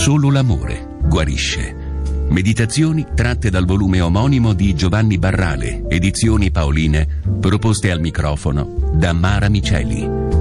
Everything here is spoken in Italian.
Solo l'amore guarisce. Meditazioni tratte dal volume omonimo di Giovanni Barrale, Edizioni Paoline, proposte al microfono da Mara Miceli.